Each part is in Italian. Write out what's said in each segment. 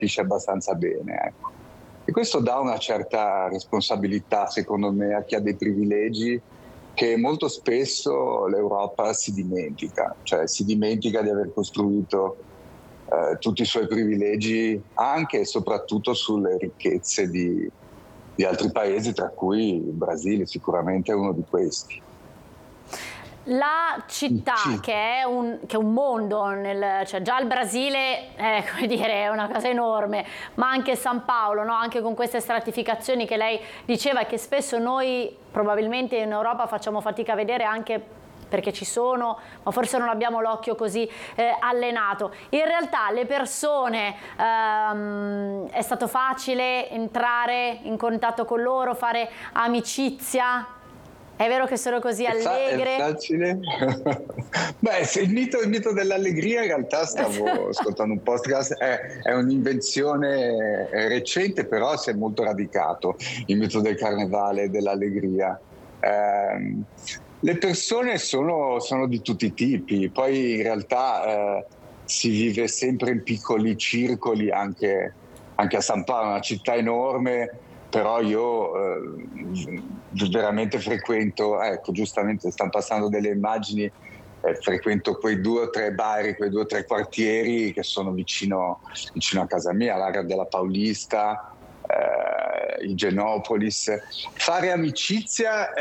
capisce abbastanza bene, ecco. E questo dà una certa responsabilità, secondo me, a chi ha dei privilegi che molto spesso l'Europa si dimentica, cioè si dimentica di aver costruito tutti i suoi privilegi anche e soprattutto sulle ricchezze di altri paesi, tra cui il Brasile sicuramente è uno di questi. La città, Sì. che è un mondo, cioè già il Brasile è, come dire, è una cosa enorme, ma anche San Paolo, no? Anche con queste stratificazioni che lei diceva e che spesso noi probabilmente in Europa facciamo fatica a vedere, anche perché ci sono, ma forse non abbiamo l'occhio così allenato. In realtà le persone, è stato facile entrare in contatto con loro, fare amicizia? È vero che sono così allegre? È facile? Beh, il mito dell'allegria in realtà stavo ascoltando un podcast, è un'invenzione recente, però si è molto radicato, il mito del carnevale e dell'allegria. Le persone sono di tutti i tipi, poi in realtà si vive sempre in piccoli circoli, anche a San Paolo, una città enorme, però io veramente frequento, ecco, giustamente stanno passando delle immagini, frequento quei 2 o 3 bar, quei 2 o 3 quartieri che sono vicino a casa mia, l'area della Paulista, il Genopolis. Fare amicizia,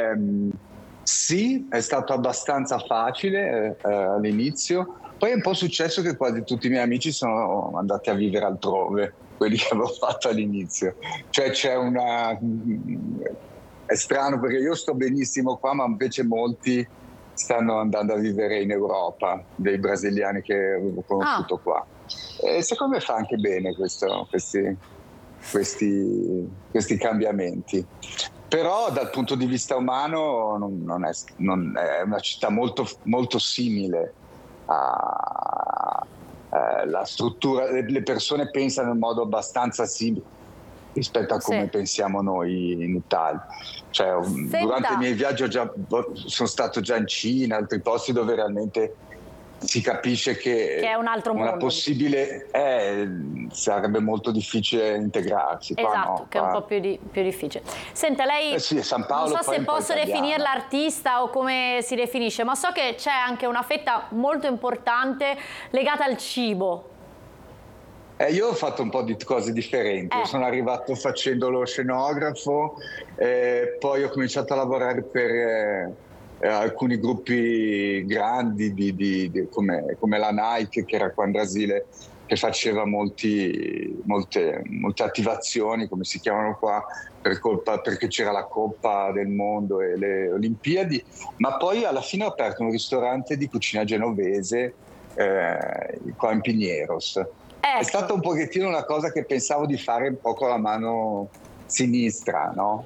sì, è stato abbastanza facile all'inizio, poi è un po' successo che quasi tutti i miei amici sono andati a vivere altrove, quelli che avevo fatto all'inizio. Cioè è strano perché io sto benissimo qua, ma invece molti stanno andando a vivere in Europa, dei brasiliani che avevo conosciuto qua. E secondo me fa anche bene questi cambiamenti. Però dal punto di vista umano non è una città molto, molto simile la struttura, le persone pensano in modo abbastanza simile rispetto a come pensiamo noi in Italia. Cioè, durante i miei viaggi sono stato già in Cina, altri posti dove realmente si capisce che è un altro mondo. Possibile sarebbe molto difficile integrarsi. Esatto, no? Che è un po' più difficile. Senta, lei, sì, San Paolo, non so se posso definirla artista o come si definisce, ma so che c'è anche una fetta molto importante legata al cibo. Io ho fatto un po' di cose differenti. Io sono arrivato facendo lo scenografo, poi ho cominciato a lavorare per alcuni gruppi grandi come la Nike, che era qua in Brasile, che faceva molte attivazioni, come si chiamano qua, perché c'era la Coppa del Mondo e le Olimpiadi, ma poi alla fine ho aperto un ristorante di cucina genovese qua in Pinheiros. È stata un pochettino una cosa che pensavo di fare un po' con la mano sinistra, no?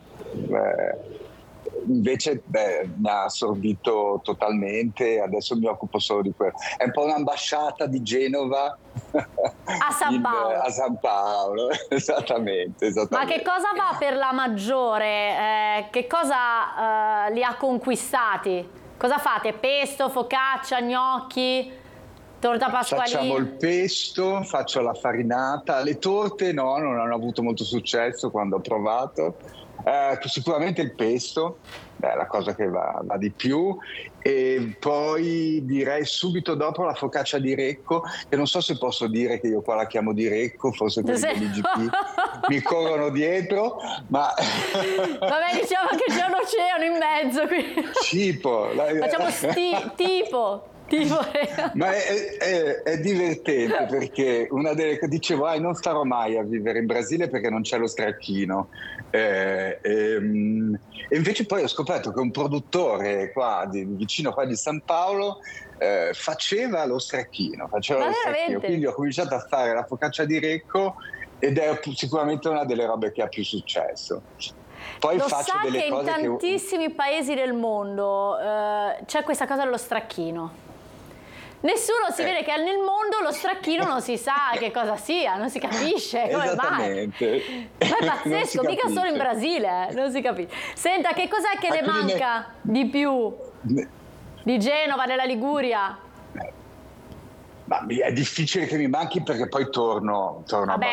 Invece mi ha assorbito totalmente, adesso mi occupo solo di quello. È un po' un'ambasciata di Genova a San Paolo. A San Paolo, esattamente. Ma che cosa va per la Maggiore? Che cosa li ha conquistati? Cosa fate? Pesto, focaccia, gnocchi, torta pasqualina? Facciamo il pesto, faccio la farinata, le torte no, non hanno avuto molto successo quando ho provato. Sicuramente il pesto, è la cosa che va di più, e poi direi subito dopo la focaccia di Recco, che non so se posso dire che io qua la chiamo di Recco, forse quelli dell'IGP mi corrono dietro, ma vabbè, diciamo che c'è un oceano in mezzo qui. Facciamo tipo. Ma è divertente perché una delle che dicevo non starò mai a vivere in Brasile perché non c'è lo stracchino, e invece poi ho scoperto che un produttore qua vicino qua di San Paolo faceva lo stracchino, quindi ho cominciato a fare la focaccia di Recco ed è sicuramente una delle robe che ha più successo. Poi lo faccio sa delle che cose in tantissimi paesi del mondo c'è questa cosa dello stracchino. Nessuno si vede che nel mondo lo stracchino non si sa che cosa sia, non si capisce come mai. Ma è pazzesco, mica solo in Brasile, non si capisce. Senta, che cos'è che le manca di più di Genova, della Liguria? Ma è difficile che mi manchi perché poi torno Vabbè,